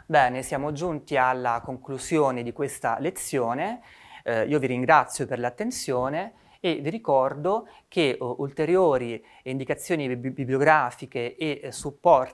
Bene, siamo giunti alla conclusione di questa lezione. Io vi ringrazio per l'attenzione e vi ricordo che ulteriori indicazioni bibliografiche e supporti